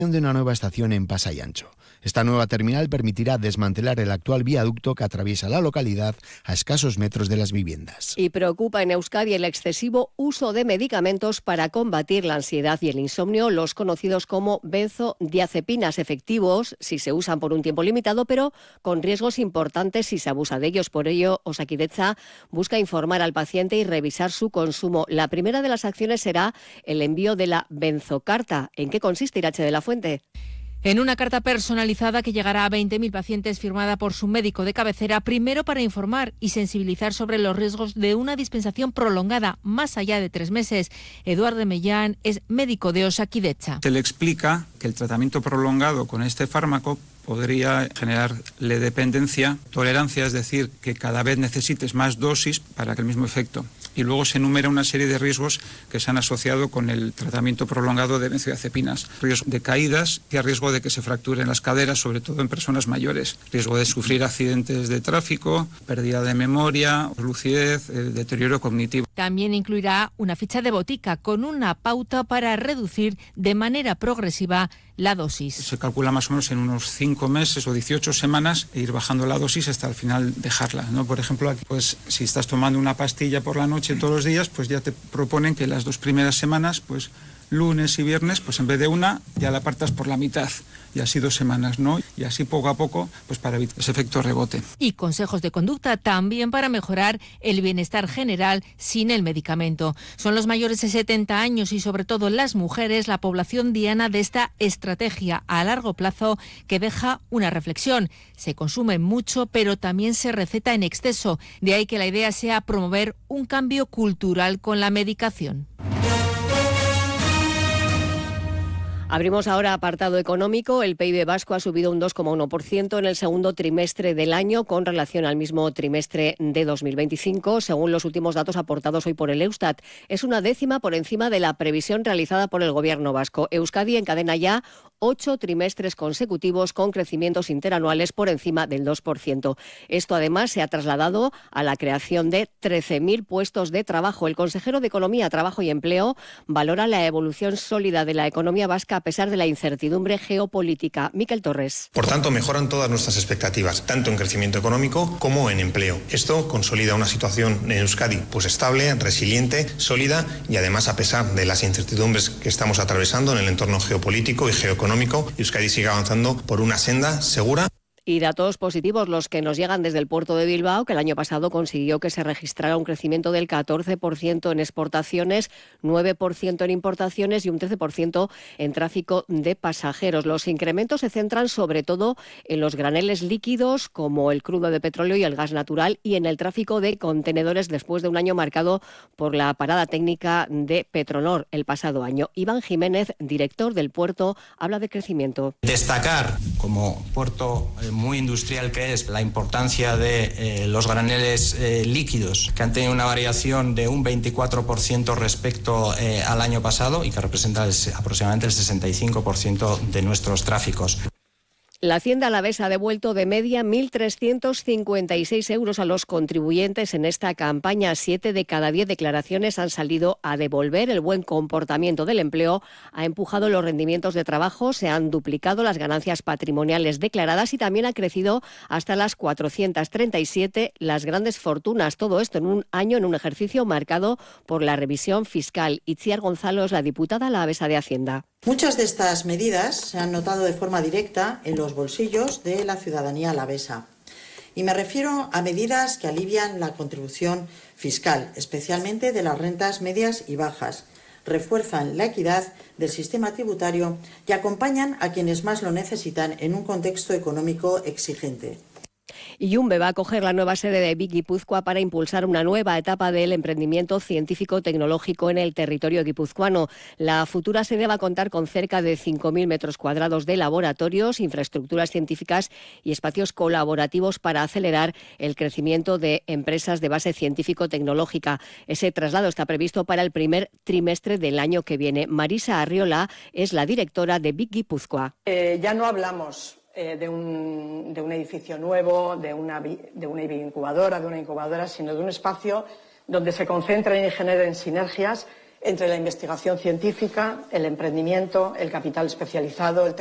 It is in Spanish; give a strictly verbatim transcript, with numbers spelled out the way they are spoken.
de una nueva estación en Pasai Ancho. Esta nueva terminal permitirá desmantelar el actual viaducto que atraviesa la localidad a escasos metros de las viviendas. Y preocupa en Euskadi el excesivo uso de medicamentos para combatir la ansiedad y el insomnio, los conocidos como benzodiazepinas, efectivos si se usan por un tiempo limitado, pero con riesgos importantes si se abusa de ellos. Por ello, Osakidetza busca informar al paciente y revisar su consumo. La primera de las acciones será el envío de la benzocarta. ¿En qué consiste, Irache de la Fuente? En una carta personalizada que llegará a veinte mil pacientes firmada por su médico de cabecera, primero para informar y sensibilizar sobre los riesgos de una dispensación prolongada más allá de tres meses. Eduardo Mellán es médico de Osakidetza. Se le explica que el tratamiento prolongado con este fármaco podría generarle dependencia, tolerancia, es decir, que cada vez necesites más dosis para que el mismo efecto. Y luego se enumera una serie de riesgos que se han asociado con el tratamiento prolongado de benzodiazepinas. Riesgo de caídas y riesgo de que se fracturen las caderas, sobre todo en personas mayores. Riesgo de sufrir accidentes de tráfico, pérdida de memoria, lucidez, el deterioro cognitivo. También incluirá una ficha de botica con una pauta para reducir de manera progresiva la dosis. Se calcula más o menos en unos cinco meses o dieciocho semanas e ir bajando la dosis hasta el final dejarla, ¿no? Por ejemplo, aquí, pues si estás tomando una pastilla por la noche todos los días, pues ya te proponen que las dos primeras semanas, pues lunes y viernes, pues en vez de una, ya la apartas por la mitad. Y así dos semanas, ¿no? Y así poco a poco, pues para evitar ese efecto rebote. Y consejos de conducta también para mejorar el bienestar general sin el medicamento. Son los mayores de setenta años y sobre todo las mujeres la población diana de esta estrategia a largo plazo que deja una reflexión. Se consume mucho, pero también se receta en exceso. De ahí que la idea sea promover un cambio cultural con la medicación. Abrimos ahora apartado económico. El P I B vasco ha subido un dos coma uno por ciento en el segundo trimestre del año con relación al mismo trimestre de dos mil veinticinco, según los últimos datos aportados hoy por el Eustat. Es una décima por encima de la previsión realizada por el Gobierno vasco. Euskadi encadena ya ocho trimestres consecutivos con crecimientos interanuales por encima del dos por ciento. Esto además se ha trasladado a la creación de trece mil puestos de trabajo. El consejero de Economía, Trabajo y Empleo valora la evolución sólida de la economía vasca a pesar de la incertidumbre geopolítica. Miquel Torres. Por tanto, mejoran todas nuestras expectativas, tanto en crecimiento económico como en empleo. Esto consolida una situación en Euskadi pues estable, resiliente, sólida y además, a pesar de las incertidumbres que estamos atravesando en el entorno geopolítico y geoeconómico, Euskadi sigue avanzando por una senda segura. Y datos positivos los que nos llegan desde el puerto de Bilbao, que el año pasado consiguió que se registrara un crecimiento del catorce por ciento en exportaciones, nueve por ciento en importaciones y un trece por ciento en tráfico de pasajeros. Los incrementos se centran sobre todo en los graneles líquidos como el crudo de petróleo y el gas natural y en el tráfico de contenedores después de un año marcado por la parada técnica de Petronor el pasado año. Iván Jiménez, director del puerto, habla de crecimiento. Destacar como puerto muy industrial que es, la importancia de eh, los graneles eh, líquidos, que han tenido una variación de un veinticuatro por ciento respecto eh, al año pasado y que representa el, aproximadamente el sesenta y cinco por ciento de nuestros tráficos. La Hacienda alavesa ha devuelto de media mil trescientos cincuenta y seis euros a los contribuyentes en esta campaña. Siete de cada diez declaraciones han salido a devolver. El buen comportamiento del empleo ha empujado los rendimientos de trabajo, se han duplicado las ganancias patrimoniales declaradas y también ha crecido hasta las cuatrocientas treinta y siete las grandes fortunas. Todo esto en un año, en un ejercicio marcado por la revisión fiscal. Itziar Gonzalo es la diputada alavesa de Hacienda. Muchas de estas medidas se han notado de forma directa en los bolsillos de la ciudadanía alavesa. Y me refiero a medidas que alivian la contribución fiscal, especialmente de las rentas medias y bajas, refuerzan la equidad del sistema tributario y acompañan a quienes más lo necesitan en un contexto económico exigente. Y Yumbe va a acoger la nueva sede de Vic Guipúzcoa para impulsar una nueva etapa del emprendimiento científico-tecnológico en el territorio guipuzcoano. La futura sede va a contar con cerca de cinco mil metros cuadrados de laboratorios, infraestructuras científicas y espacios colaborativos para acelerar el crecimiento de empresas de base científico-tecnológica. Ese traslado está previsto para el primer trimestre del año que viene. Marisa Arriola es la directora de Vic Guipúzcoa. Eh, ya no hablamos Eh, de, un, de un edificio nuevo, de una, de una incubadora, de una incubadora, sino de un espacio donde se concentren y generen sinergias entre la investigación científica, el emprendimiento, el capital especializado, el